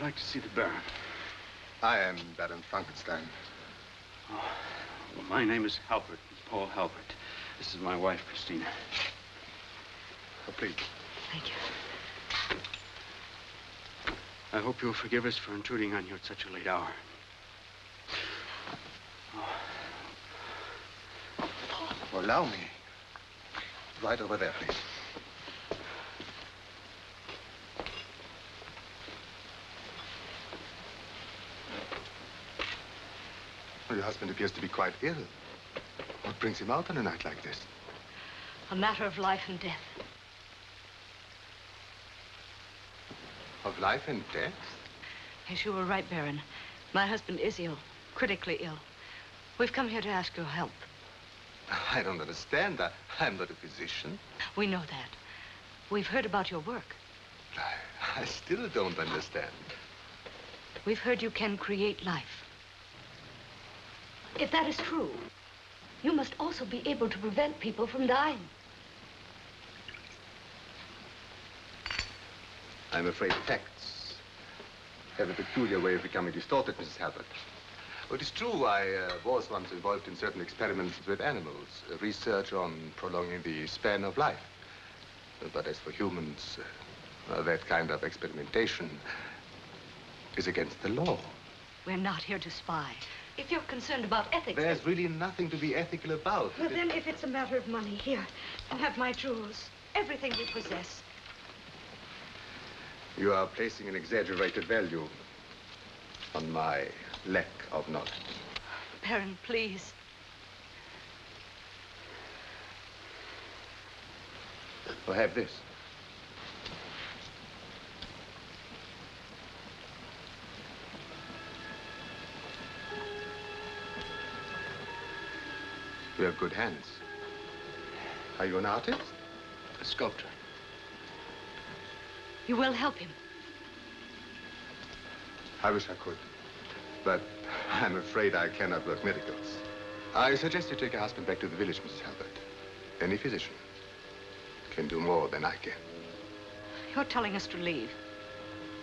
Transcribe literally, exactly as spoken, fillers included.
like to see the Baron. I am Baron Frankenstein. Oh, well, my name is Halbert, Paul Halbert. This is my wife, Christina. Oh, please. Thank you. I hope you'll forgive us for intruding on you at such a late hour. Oh, allow me. Right over there, please. Well, your husband appears to be quite ill. What brings him out on a night like this? A matter of life and death. Of life and death? Yes, you were right, Baron. My husband is ill, critically ill. We've come here to ask your help. I don't understand. I, I'm not a physician. We know that. We've heard about your work. I, I still don't understand. We've heard you can create life. If that is true, you must also be able to prevent people from dying. I'm afraid facts have a peculiar way of becoming distorted, Missus Halbert. Well, it is true I uh, was once involved in certain experiments with animals, uh, research on prolonging the span of life. Uh, but as for humans, uh, uh, that kind of experimentation is against the law. We're not here to spy. If you're concerned about ethics... There's really nothing to be ethical about. Well, then, if it's a matter of money, here, you have my jewels, everything we possess. You are placing an exaggerated value on my lack of knowledge. Baron, please. Well, have this. You have good hands. Are you an artist? A sculptor. You will help him. I wish I could, but I'm afraid I cannot work miracles. I suggest you take your husband back to the village, Missus Halbert. Any physician can do more than I can. You're telling us to leave.